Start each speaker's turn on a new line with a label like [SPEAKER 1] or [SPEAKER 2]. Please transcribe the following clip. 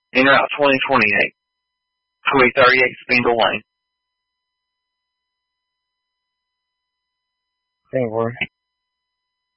[SPEAKER 1] En route 2028, Highway 38, Spindle Lane.
[SPEAKER 2] Hey, Ward.